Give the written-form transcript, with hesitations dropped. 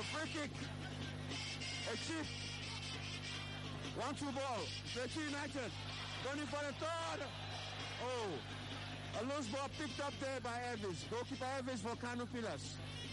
free kick. A chip. 1-2 ball. Fletcher United. Going for the third. Oh. A loose ball picked up there by Evans. Goalkeeper Evans for Kano Pillars.